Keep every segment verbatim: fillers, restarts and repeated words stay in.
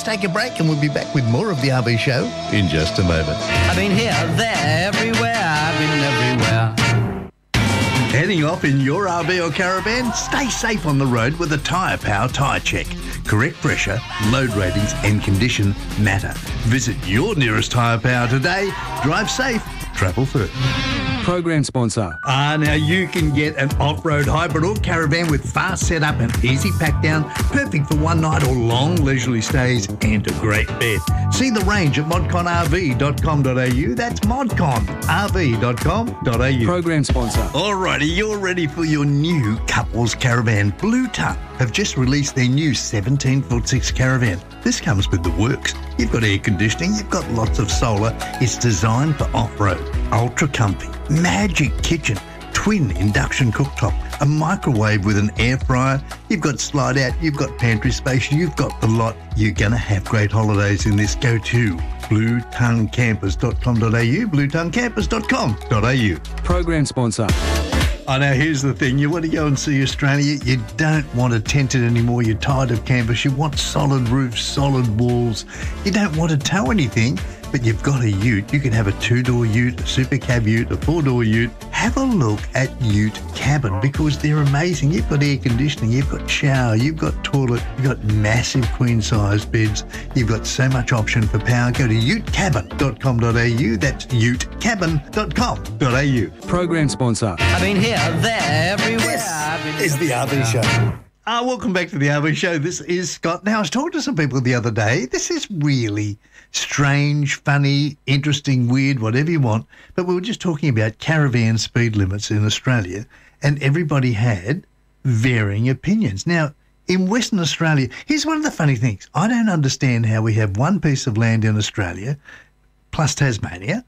take a break and we'll be back with more of the R V Show in just a moment. I've been here, there, everywhere. I've been everywhere. Heading off in your R V or caravan? Stay safe on the road with a Tyre Power tyre check. Correct pressure, load ratings and condition matter. Visit your nearest Tyre Power today. Drive safe, travel first. Program sponsor. Ah, now you can get an off-road hybrid or caravan with fast setup and easy pack down, perfect for one night or long leisurely stays and a great bed. See the range at modcon r v dot com dot a u. That's modcon r v dot com dot a u. Program sponsor. Alrighty, you're ready for your new couples caravan. Blue Tongue have just released their new seventeen foot six caravan. This comes with the works. You've got air conditioning, you've got lots of solar. It's designed for off-road, ultra comfy, magic kitchen, twin induction cooktop, a microwave with an air fryer. You've got slide out, you've got pantry space, you've got the lot. You're going to have great holidays in this. Go to blue tongue campers dot com dot a u, blue tongue campers dot com dot a u. Program sponsor. Oh, now here's the thing. You want to go and see Australia, you don't want a tented anymore. You're tired of campus. You want solid roofs, solid walls. You don't want to tow anything, but you've got a ute. You can have a two-door ute, a super cab ute, a four-door ute. Have a look at Ute Cabin because they're amazing. You've got air conditioning, you've got shower, you've got toilet, you've got massive queen-size beds. You've got so much option for power. Go to ute cabin dot com dot a u. That's ute cabin dot com dot a u. Program sponsor. I've been here, there, everywhere. I've been Is the R V Show. Ah, welcome back to the R V Show. This is Scott. Now, I was talking to some people the other day. This is really strange, funny, interesting, weird, whatever you want. But we were just talking about caravan speed limits in Australia, and everybody had varying opinions. Now, in Western Australia, here's one of the funny things. I don't understand how we have one piece of land in Australia, plus Tasmania,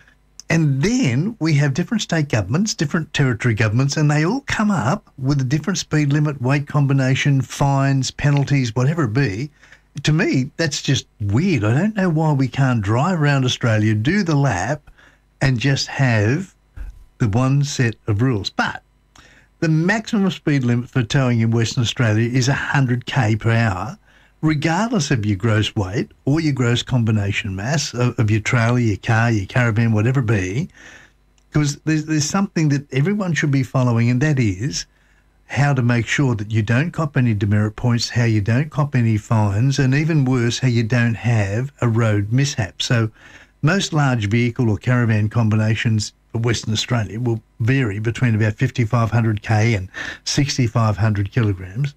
and then we have different state governments, different territory governments, and they all come up with a different speed limit, weight combination, fines, penalties, whatever it be. To me, that's just weird. I don't know why we can't drive around Australia, do the lap, and just have the one set of rules. But the maximum speed limit for towing in Western Australia is one hundred k per hour, regardless of your gross weight or your gross combination mass of, of your trailer, your car, your caravan, whatever it be, because there's, there's something that everyone should be following, and that is how to make sure that you don't cop any demerit points, how you don't cop any fines, and even worse, how you don't have a road mishap. So most large vehicle or caravan combinations for Western Australia will vary between about fifty-five hundred k and sixty-five hundred kilograms.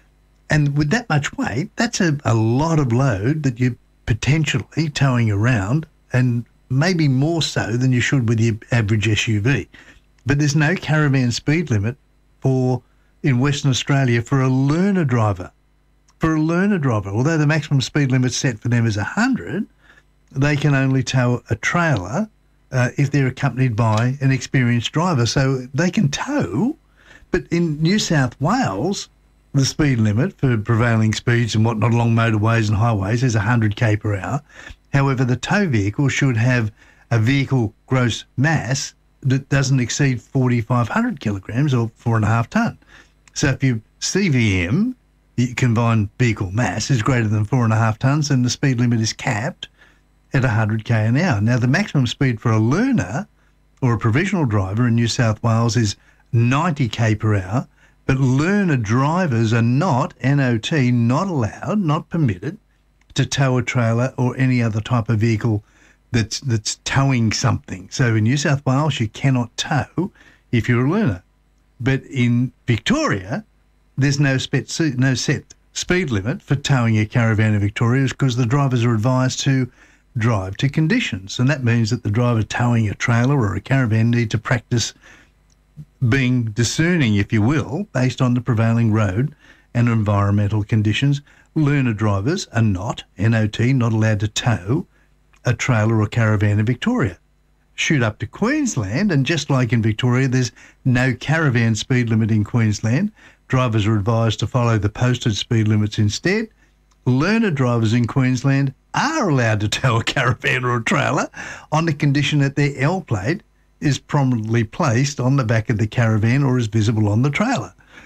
And with that much weight, that's a, a lot of load that you're potentially towing around, and maybe more so than you should with your average S U V. But there's no caravan speed limit for in Western Australia for a learner driver. For a learner driver, although the maximum speed limit set for them is one hundred, they can only tow a trailer uh, if they're accompanied by an experienced driver. So they can tow, but in New South Wales, the speed limit for prevailing speeds and whatnot along motorways and highways is one hundred k per hour. However, the tow vehicle should have a vehicle gross mass that doesn't exceed forty-five hundred kilograms or four and a half tonne. So if your C V M, your combined vehicle mass, is greater than four and a half tonnes, then the speed limit is capped at one hundred k an hour. Now, the maximum speed for a learner or a provisional driver in New South Wales is ninety k per hour, but learner drivers are not, N O T, not allowed, not permitted to tow a trailer or any other type of vehicle that's that's towing something. So in New South Wales, you cannot tow if you're a learner. But in Victoria, there's no, spet, no set speed limit for towing a caravan in Victoria because the drivers are advised to drive to conditions. And that means that the driver towing a trailer or a caravan need to practice being discerning, if you will, based on the prevailing road and environmental conditions. Learner drivers are not, N O T, not allowed to tow a trailer or caravan in Victoria. Shoot up to Queensland, and just like in Victoria, there's no caravan speed limit in Queensland. Drivers are advised to follow the posted speed limits instead. Learner drivers in Queensland are allowed to tow a caravan or a trailer on the condition that their L plate is prominently placed on the back of the caravan or is visible on the trailer.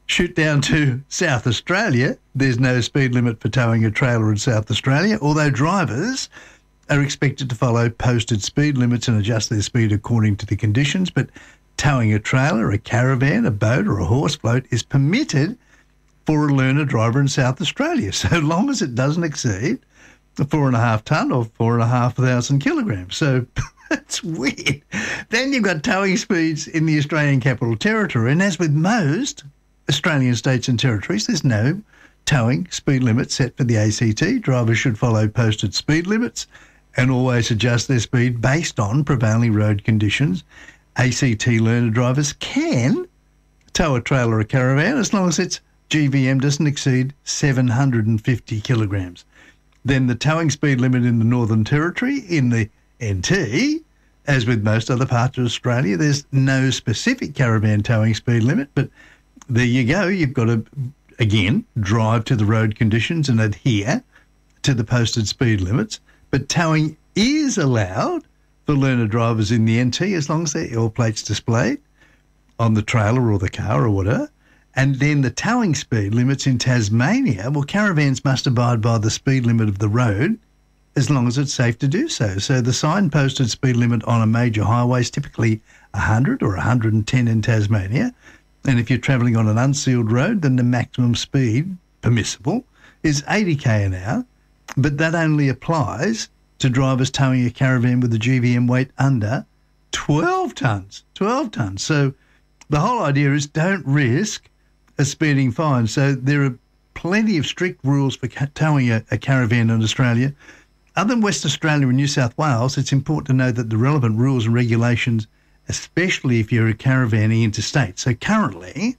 Shoot down to South Australia. There's no speed limit for towing a trailer in South Australia, although drivers are expected to follow posted speed limits and adjust their speed according to the conditions. But towing a trailer, a caravan, a boat or a horse float is permitted for a learner driver in South Australia, so long as it doesn't exceed the four and a half tonne or four and a half thousand kilograms. So that's weird. Then you've got towing speeds in the Australian Capital Territory, and as with most Australian states and territories, there's no towing speed limit set for the A C T. Drivers should follow posted speed limits and always adjust their speed based on prevailing road conditions. A C T learner drivers can tow a trailer or a caravan as long as its G V M doesn't exceed seven hundred fifty kilograms. Then the towing speed limit in the Northern Territory, in the N T, as with most other parts of Australia, there's no specific caravan towing speed limit, but there you go. You've got to, again, drive to the road conditions and adhere to the posted speed limits. But towing is allowed for learner drivers in the N T as long as their L plate's displayed on the trailer or the car or whatever. And then the towing speed limits in Tasmania, well, caravans must abide by the speed limit of the road as long as it's safe to do so. So the signposted speed limit on a major highway is typically one hundred or one hundred ten in Tasmania. And if you're travelling on an unsealed road, then the maximum speed permissible is eighty k an hour. But that only applies to drivers towing a caravan with a G V M weight under twelve tonnes. twelve tonnes. So the whole idea is don't risk a speeding fine. So there are plenty of strict rules for ca- towing a, a caravan in Australia. Other than West Australia and New South Wales, it's important to know that the relevant rules and regulations, especially if you're a caravanning interstate. So currently,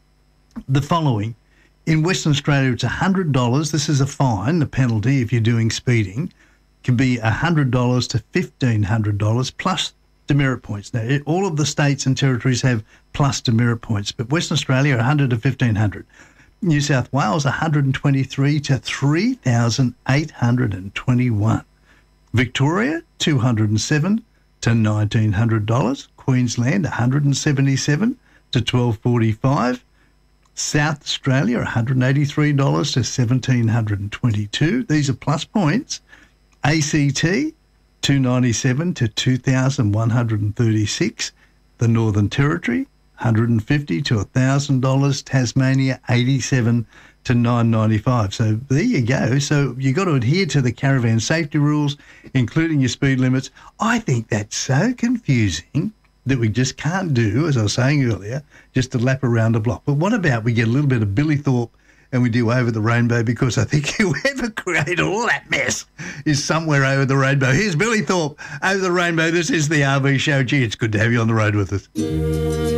the following. In Western Australia, it's one hundred dollars. This is a fine, the penalty if you're doing speeding. Can be one hundred dollars to fifteen hundred dollars plus demerit points. Now, all of the states and territories have plus demerit points, but Western Australia, one hundred to fifteen hundred. New South Wales, one hundred twenty-three to three thousand eight hundred twenty-one. Victoria, two hundred seven to nineteen hundred dollars. Queensland, one hundred seventy-seven to twelve forty-five. South Australia, one hundred eighty-three dollars to one thousand seven hundred twenty-two. These are plus points. A C T, two hundred ninety-seven to two thousand one hundred thirty-six. The Northern Territory, one hundred fifty to one thousand dollars. Tasmania, eighty-seven to nine hundred ninety-five. So there you go. So you've got to adhere to the caravan safety rules, including your speed limits. I think that's so confusing that we just can't do, as I was saying earlier, just a lap around the block. But what about we get a little bit of Billy Thorpe and we do Over the Rainbow, because I think whoever created all that mess is somewhere over the rainbow. Here's Billy Thorpe, Over the Rainbow. This is the R V Show. Gee, it's good to have you on the road with us.